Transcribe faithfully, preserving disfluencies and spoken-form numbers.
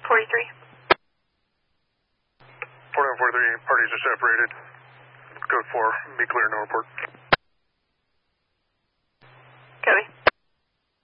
forty-three. forty-one forty-three, parties are separated. Code four, be clear, no report.